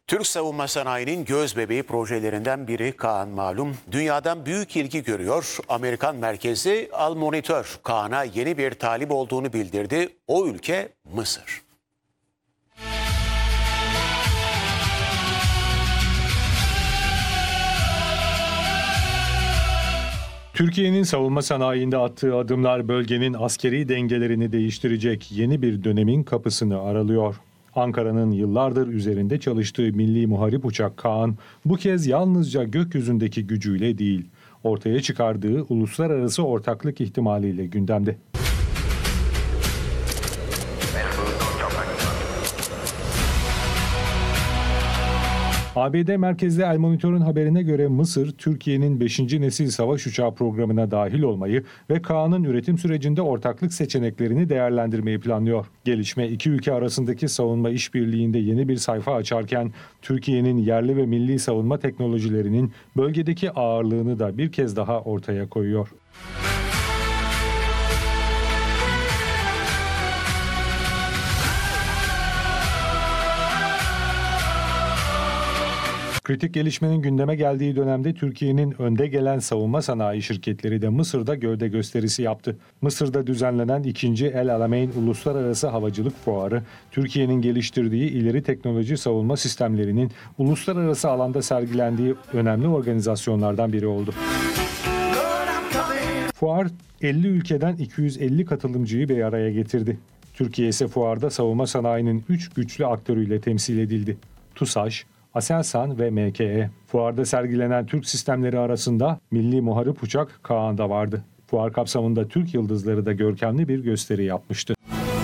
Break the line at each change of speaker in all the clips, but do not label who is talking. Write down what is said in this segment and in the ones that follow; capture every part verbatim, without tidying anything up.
Türk savunma sanayinin gözbebeği projelerinden biri Kaan malum. Dünyadan büyük ilgi görüyor. Amerikan merkezli Al Monitor Kaan'a yeni bir talip olduğunu bildirdi. O ülke Mısır.
Türkiye'nin savunma sanayinde attığı adımlar bölgenin askeri dengelerini değiştirecek yeni bir dönemin kapısını aralıyor. Ankara'nın yıllardır üzerinde çalıştığı milli muharip uçak Kaan, bu kez yalnızca gökyüzündeki gücüyle değil, ortaya çıkardığı uluslararası ortaklık ihtimaliyle gündemde. A B D merkezli Al Monitor'un haberine göre Mısır, Türkiye'nin beşinci nesil savaş uçağı programına dahil olmayı ve Kaan'ın üretim sürecinde ortaklık seçeneklerini değerlendirmeyi planlıyor. Gelişme iki ülke arasındaki savunma işbirliğinde yeni bir sayfa açarken, Türkiye'nin yerli ve milli savunma teknolojilerinin bölgedeki ağırlığını da bir kez daha ortaya koyuyor. Kritik gelişmenin gündeme geldiği dönemde Türkiye'nin önde gelen savunma sanayi şirketleri de Mısır'da gövde gösterisi yaptı. Mısır'da düzenlenen ikinci El Alamein Uluslararası Havacılık Fuarı, Türkiye'nin geliştirdiği ileri teknoloji savunma sistemlerinin uluslararası alanda sergilendiği önemli organizasyonlardan biri oldu. Fuar, elli ülkeden iki yüz elli katılımcıyı bir araya getirdi. Türkiye ise fuarda savunma sanayinin üç güçlü aktörüyle temsil edildi. TUSAŞ, Aselsan ve M K E. Fuarda sergilenen Türk sistemleri arasında milli muharip uçak Kaan da vardı. Fuar kapsamında Türk yıldızları da görkemli bir gösteri yapmıştı.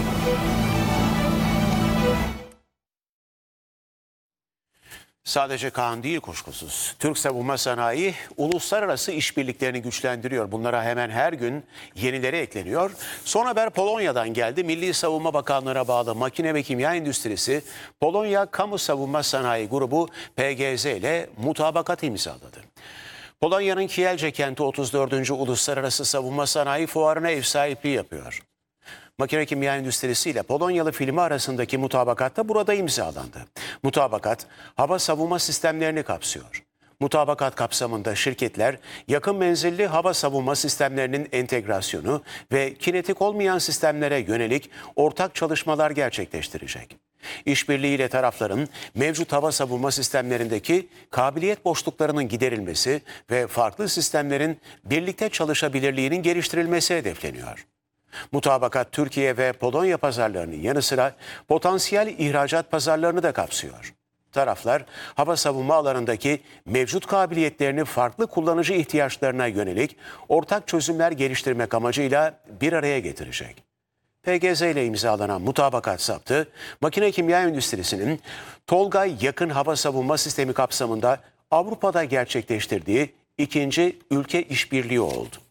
Sadece Kaan değil kuşkusuz. Türk savunma sanayi uluslararası işbirliklerini güçlendiriyor. Bunlara hemen her gün yenileri ekleniyor. Son haber Polonya'dan geldi. Milli Savunma Bakanlığı'na bağlı makine ve kimya endüstrisi Polonya Kamu Savunma Sanayi Grubu P G Z ile mutabakat imzaladı. Polonya'nın Kielce kenti otuz dördüncü Uluslararası Savunma Sanayi Fuarı'na ev sahipliği yapıyor. Makine kimya endüstrisi ile Polonyalı firma arasındaki mutabakat da burada imzalandı. Mutabakat, hava savunma sistemlerini kapsıyor. Mutabakat kapsamında şirketler yakın menzilli hava savunma sistemlerinin entegrasyonu ve kinetik olmayan sistemlere yönelik ortak çalışmalar gerçekleştirecek. İşbirliğiyle tarafların mevcut hava savunma sistemlerindeki kabiliyet boşluklarının giderilmesi ve farklı sistemlerin birlikte çalışabilirliğinin geliştirilmesi hedefleniyor. Mutabakat Türkiye ve Polonya pazarlarının yanı sıra potansiyel ihracat pazarlarını da kapsıyor. Taraflar hava savunma alanındaki mevcut kabiliyetlerini farklı kullanıcı ihtiyaçlarına yönelik ortak çözümler geliştirmek amacıyla bir araya getirecek. P G Z ile imzalanan mutabakat saptı, makine kimya endüstrisinin Tolgay yakın hava savunma sistemi kapsamında Avrupa'da gerçekleştirdiği ikinci ülke işbirliği oldu.